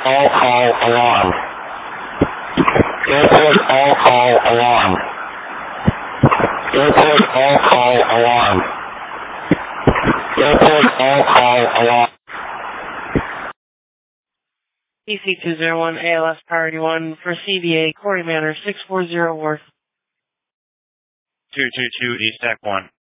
all call alarm. Airport all call alarm. Airport all call alarm. Airport all call alarm. PC201 ALS Priority 1 for CBA, Quarry Manor, 640 Worth. 222 East Act 1.